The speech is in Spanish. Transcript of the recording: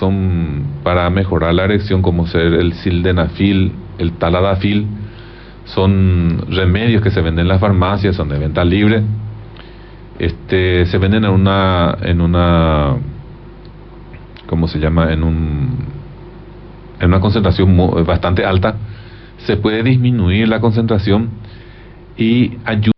son para mejorar la erección, como ser el sildenafil, el taladafil. Son remedios que se venden en las farmacias, son de venta libre. Se venden ¿cómo se llama? En una concentración bastante alta. Se puede disminuir la concentración y ayuda